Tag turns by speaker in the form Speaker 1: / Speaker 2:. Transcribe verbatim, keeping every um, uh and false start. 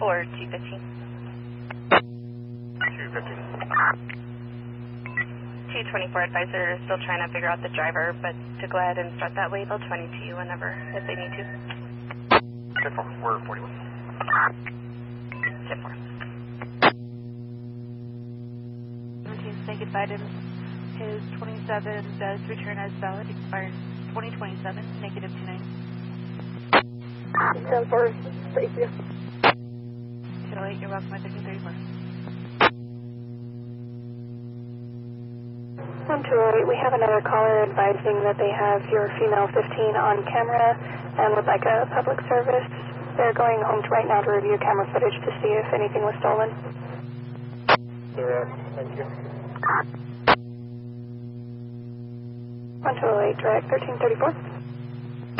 Speaker 1: for two fifteen.
Speaker 2: two fifteen.
Speaker 1: two twenty-four advisor still trying to figure out the driver, but to go ahead and start that way, they'll twenty-two whenever, if they need to.
Speaker 2: ten four, we're forty-one.
Speaker 1: ten four.
Speaker 3: seventeen, say goodbye to his twenty-seven does return as valid, expires twenty twenty-seven, negative two nine.
Speaker 4: ten four, thank you.
Speaker 3: ten oh eight, you're welcome at thirteen thirty-four.
Speaker 4: one two oh eight, we have another caller advising that they have your female fifteen on camera and would like a public service. They're going home to right now to review camera footage to see if anything was stolen.
Speaker 2: They're at, thank you.
Speaker 4: one two oh eight, direct thirteen thirty-four.